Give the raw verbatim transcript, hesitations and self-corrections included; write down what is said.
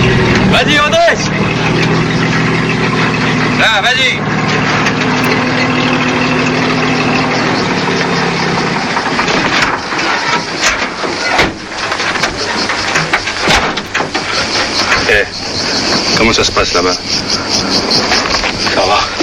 Vas-y, André. Là, vas-y. Eh, comment ça se passe là-bas? Ça va.